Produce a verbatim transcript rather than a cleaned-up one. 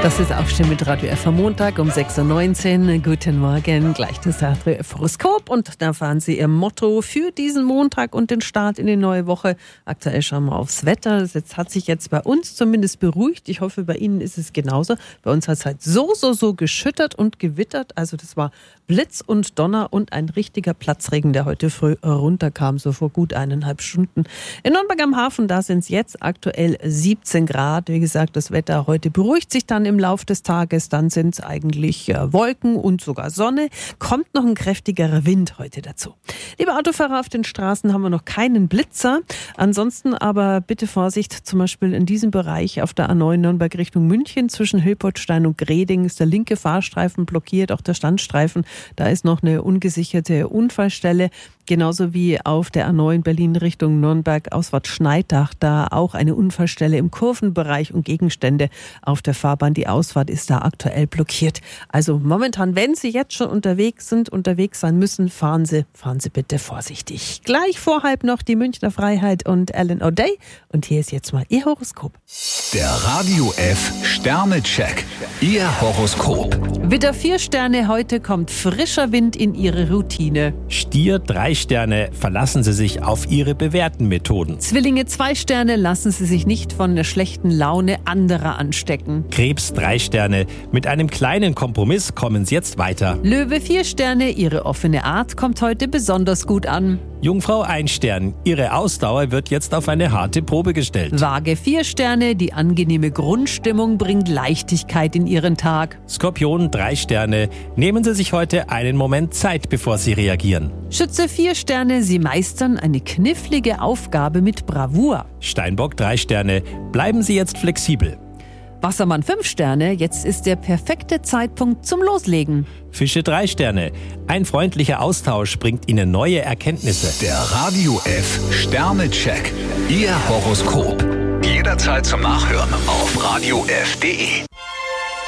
Das ist Aufstehen mit Radio F am Montag um sechs Uhr neunzehn. Guten Morgen, gleich das Radio F Horoskop. Und da fahren Sie Ihr Motto für diesen Montag und den Start in die neue Woche. Aktuell schauen wir aufs Wetter. Das hat sich jetzt bei uns zumindest beruhigt. Ich hoffe, bei Ihnen ist es genauso. Bei uns hat es halt so, so, so geschüttert und gewittert. Also das war Blitz und Donner und ein richtiger Platzregen, der heute früh runterkam, so vor gut eineinhalb Stunden. In Nürnberg am Hafen, da sind es jetzt aktuell siebzehn Grad. Wie gesagt, das Wetter heute beruhigt sich dann im Laufe des Tages. Dann sind es eigentlich äh, Wolken und sogar Sonne. Kommt noch ein kräftigerer Wind heute dazu. Liebe Autofahrer, auf den Straßen haben wir noch keinen Blitzer. Ansonsten aber bitte Vorsicht, zum Beispiel in diesem Bereich auf der A neun Nürnberg Richtung München zwischen Hilpertstein und Greding ist der linke Fahrstreifen blockiert, auch der Standstreifen. Da ist noch eine ungesicherte Unfallstelle. Genauso wie auf der A neun Berlin Richtung Nürnberg auswärts Schneidach, da auch eine Unfallstelle im Kurvenbereich und Gegenstände auf der Fahrbahn. Die Ausfahrt ist da aktuell blockiert. Also momentan, wenn Sie jetzt schon unterwegs sind, unterwegs sein müssen, fahren Sie, fahren Sie bitte vorsichtig. Gleich vor halb noch die Münchner Freiheit und Alan O'Day. Und hier ist jetzt mal Ihr Horoskop. Der Radio F Sternecheck. Ihr Horoskop. Widder vier Sterne, heute kommt frischer Wind in Ihre Routine. Stier drei Sterne, verlassen Sie sich auf Ihre bewährten Methoden. Zwillinge zwei Sterne, lassen Sie sich nicht von der schlechten Laune anderer anstecken. Krebs drei Sterne, mit einem kleinen Kompromiss kommen Sie jetzt weiter. Löwe vier Sterne, Ihre offene Art kommt heute besonders gut an. Jungfrau ein Stern, Ihre Ausdauer wird jetzt auf eine harte Probe gestellt. Waage vier Sterne, die angenehme Grundstimmung bringt Leichtigkeit in Ihren Tag. Skorpion drei Sterne, nehmen Sie sich heute einen Moment Zeit, bevor Sie reagieren. Schütze vier Sterne, Sie meistern eine knifflige Aufgabe mit Bravour. Steinbock drei Sterne, bleiben Sie jetzt flexibel. Wassermann fünf Sterne, jetzt ist der perfekte Zeitpunkt zum Loslegen. Fische drei Sterne, ein freundlicher Austausch bringt Ihnen neue Erkenntnisse. Der Radio F Sternecheck. Ihr Horoskop. Jederzeit zum Nachhören auf radio f punkt de.